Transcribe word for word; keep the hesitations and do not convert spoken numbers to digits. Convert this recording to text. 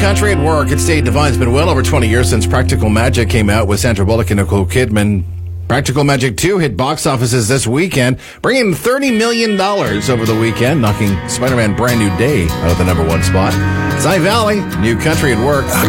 Country at Work. It's Dave Devine. It's been well over twenty years since Practical Magic came out with Sandra Bullock and Nicole Kidman. Practical Magic two hit box offices this weekend, bringing thirty million dollars over the weekend, knocking Spider-Man Brand New Day out of the number one spot. Cy Valley, New Country at Work.